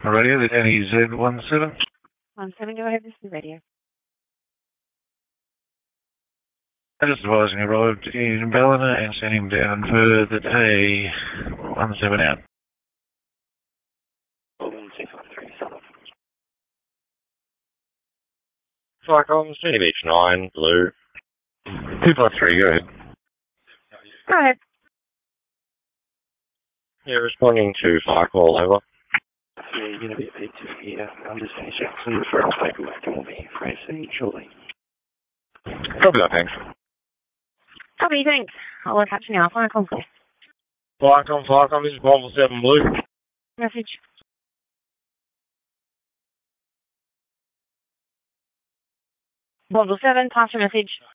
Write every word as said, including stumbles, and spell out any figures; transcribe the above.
Radio, the Danny Z one seven. one seven, go ahead, this is radio. I just advising arrived in Ballina and sent him down for the day. one seven out. Cycom, C B H nine, blue. two five three, go ahead. Go ahead. Yeah, responding to fire call, over. Yeah, you're going to be effective here. I'm just finishing up some referral paperwork and we'll be free soon, shortly. Copy that, thanks. Copy, thanks. I'll look up to now. Fire call, please. Cycom, Cycom, this is one seven, blue. Message. one seven, pass your message.